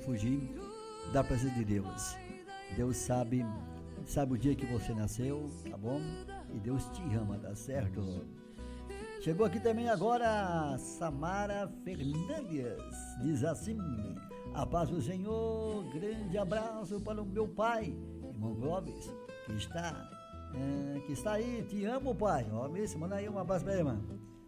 fugir da presença de Deus. Deus sabe o dia que você nasceu, tá bom? E Deus te ama, tá certo? Chegou aqui também agora Samara Fernandes, diz assim: a paz do Senhor, grande abraço para o meu pai, irmão Clóvis, que está aí, te amo, pai. Ó, manda aí um abraço para ele, irmão.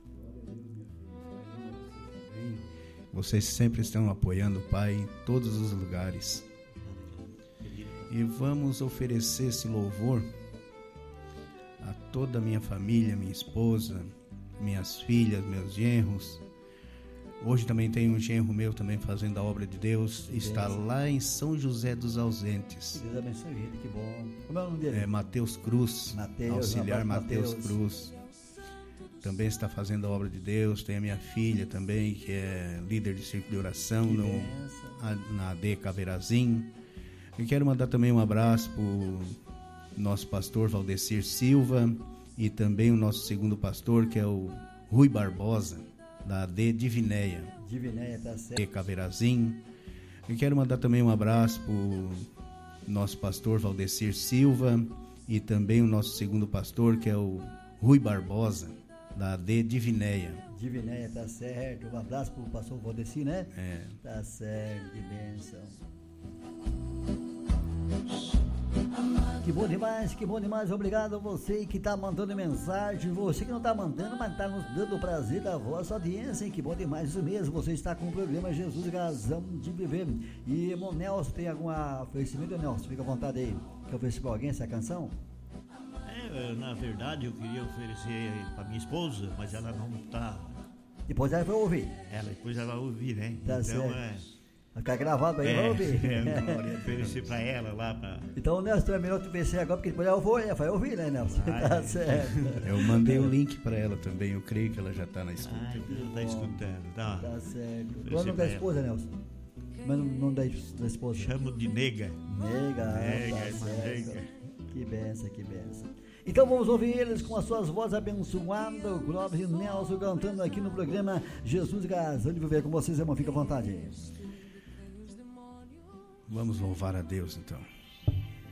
Vocês sempre estão apoiando o Pai em todos os lugares. E vamos oferecer esse louvor a toda a minha família, minha esposa, minhas filhas, meus genros. Hoje também tem um genro meu também fazendo a obra de Deus. Está lá em São José dos Ausentes. Deus abençoe ele, que bom. Como é o nome dele? Mateus Cruz, auxiliar Mateus Cruz. Também está fazendo a obra de Deus. Tem a minha filha também, que é líder de círculo de oração na AD Caveirazinho. Eu quero mandar também um abraço para o nosso pastor Valdecir Silva e também o nosso segundo pastor, que é o Rui Barbosa, da AD Divinéia. Divinéia, tá certo. AD Caveirazinho. Eu quero mandar também um abraço para o nosso pastor Valdecir Silva e também o nosso segundo pastor, que é o Rui Barbosa, da AD Divinéia. Divinéia, tá certo. Um abraço pro pastor Valdeci, né? É. Tá certo, que bênção. Que bom demais. Obrigado a você que tá mandando mensagem, você que não tá mandando, mas tá nos dando o prazer da vossa audiência, hein? Que bom demais, isso mesmo. Você está com o programa Jesus Razão de Viver. E, irmão Nelson, tem algum oferecimento, Nelson? Fica à vontade aí. Quer oferecer pra alguém essa canção? Na verdade, eu queria oferecer para minha esposa, mas ela não tá. Depois ela vai ouvir. Depois ela vai ouvir, né? Tá então certo. Vai ficar gravado aí, vai ouvir. Eu oferecer para ela lá. Então, Nelson, é melhor tu oferecer agora, porque depois ela vai ouvir, né, Nelson? Tá certo. Eu mandei o link para ela também, eu creio que ela já tá na escuta. Ela tá escutando, tá? Tá certo. Qual é o nome da esposa, Nelson? Mas o nome da esposa? Chamo de Nega. Nega, tá certo. Nega. Que benção, que benção. Então vamos ouvir eles com as suas vozes abençoadas, o Clóvis e o Nelson cantando aqui no programa Jesus Razão de Viver. Com vocês, irmão, fica à vontade. Vamos louvar a Deus então.